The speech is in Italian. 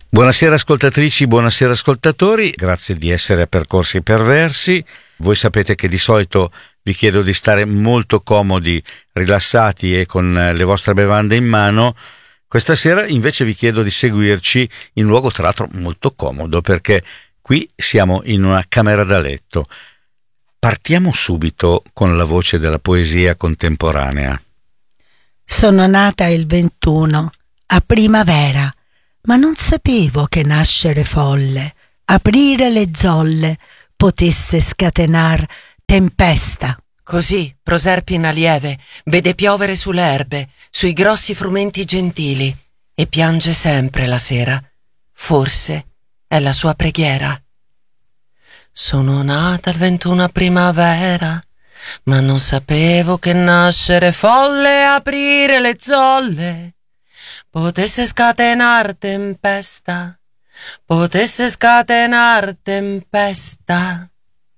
Buonasera ascoltatrici, buonasera ascoltatori, grazie di essere a Percorsi Perversi. Voi sapete che di solito vi chiedo di stare molto comodi, rilassati e con le vostre bevande in mano. Questa sera invece vi chiedo di seguirci in un luogo tra l'altro molto comodo, perché qui siamo in una camera da letto. Partiamo subito con la voce della poesia contemporanea. Sono nata il 21, a primavera, ma non sapevo che nascere folle, aprire le zolle, potesse scatenar tempesta. Così Proserpina lieve vede piovere sulle erbe, sui grossi frumenti gentili, e piange sempre la sera. Forse è la sua preghiera. Sono nata il 21 a primavera, ma non sapevo che nascere folle, aprire le zolle, potesse scatenar tempesta, potesse scatenar tempesta.